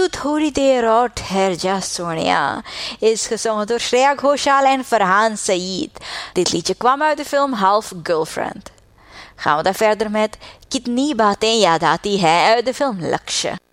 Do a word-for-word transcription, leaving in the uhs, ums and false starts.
तू थोड़ी देर और ठहर जा Sonia is gezongen door Shreya Ghoshal en Farhan Saeed. Dit liedje kwam uit de film Half Girlfriend. Gaan we dan verder met Kitni Baatein Yaad Aati Hai uit de film Lakshya.